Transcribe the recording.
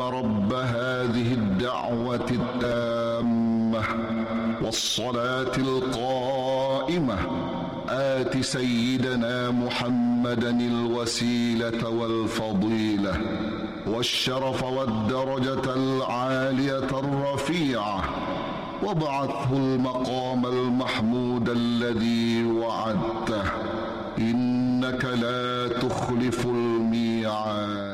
اللهم رب هذه الدعوة التامة والصلاة القائمة آت سيدنا محمدا الوسيلة والفضيلة والشرف والدرجة العالية الرفيعة، وابعثه المقام المحمود الذي وعدته، إنك لا تخلف الميعاد.